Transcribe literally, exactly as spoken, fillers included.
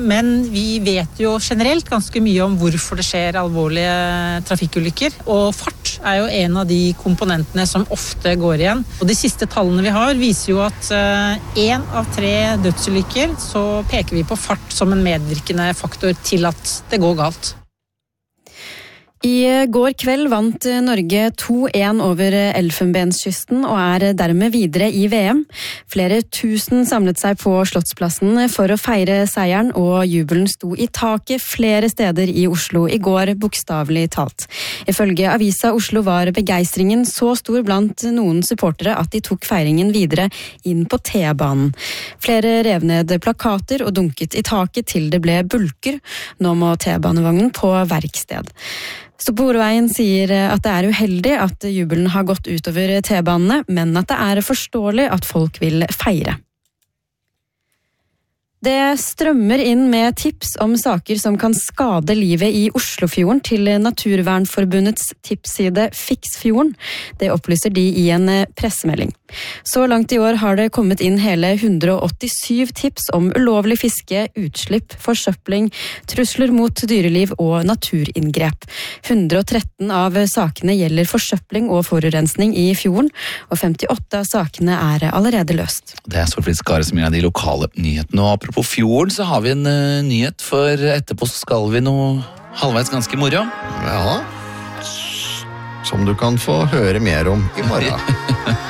men vi vet jo generelt ganske mye om hvorfor det skjer alvorlige trafikkulykker, og fart er jo en av de komponentene som ofte går igjen. Og de siste tallene vi har viser jo at en av tre dødsulykker så peker vi på fart som en medvirkende faktor til at det går galt. I går kveld vant Norge to en over Elfenbenskysten og er dermed videre i V M. Flere tusen samlet seg på Slottsplassen for å feire seieren, og jubelen sto i taket flere steder i Oslo i går, bokstavelig talt. Ifølge avisa Oslo var begeistringen så stor blant noen supportere at de tok feiringen videre inn på T-banen. Flere rev ned plakater og dunket i taket til det ble bulker. Nå må T-banevognen på verksted. Sporveien sier at det er uheldig at jubelen har gått utover T-banene, men at det er forståelig at folk vil feire. Det strømmer inn med tips om saker som kan skade livet i Oslofjorden til Naturvernforbundets tipsside Fiksfjorden. Det opplyser de i en pressemelding. Så langt i år har det kommet inn hele hundre og åttisyv tips om ulovlig fiske, utslipp, forsøpling, trusler mot dyreliv og naturinngrep. hundre og tretten av sakene gjelder forsøpling og forurensning i fjorden, og femtiåtte av sakene er allerede løst. Det er Solfrid Skare som er de lokale nyhetene, og apropos fjorden så har vi en uh, nyhet, for etterpå så skal vi noe halvveis ganske moro. Ja, som du kan få høre mer om i morgen.